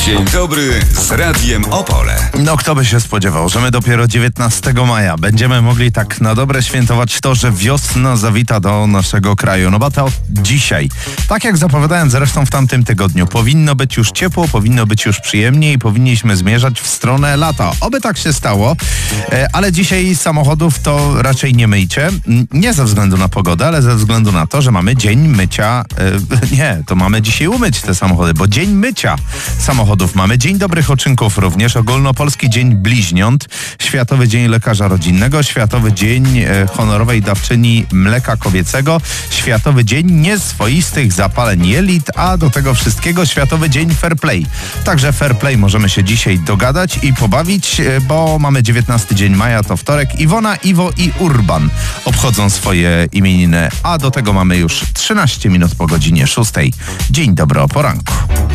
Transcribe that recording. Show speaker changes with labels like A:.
A: Dzień dobry z Radiem Opole.
B: No kto by się spodziewał, że my dopiero 19 maja będziemy mogli tak na dobre świętować to, że wiosna zawita do naszego kraju. No bo to dzisiaj, tak jak zapowiadałem zresztą w tamtym tygodniu, powinno być już ciepło, powinno być już przyjemnie i powinniśmy zmierzać w stronę lata. Oby tak się stało, ale dzisiaj samochodów to raczej nie myjcie. Nie ze względu na pogodę, ale ze względu na to, że mamy dzień mycia. To mamy dzisiaj umyć te samochody, bo dzień mycia samochodów mamy. Dzień dobrych oczynków również, ogólnopolski dzień bliźniąt, Światowy Dzień Lekarza Rodzinnego, Światowy Dzień honorowej dawczyni mleka kobiecego, Światowy Dzień nieswoistych zapaleń jelit, a do tego wszystkiego Światowy Dzień Fair Play. Także Fair Play możemy się dzisiaj dogadać i pobawić, bo mamy 19 dzień maja, to wtorek. Iwona, Iwo i Urban obchodzą swoje imieniny, a do tego mamy już 13 minut po godzinie 6. Dzień dobry o poranku.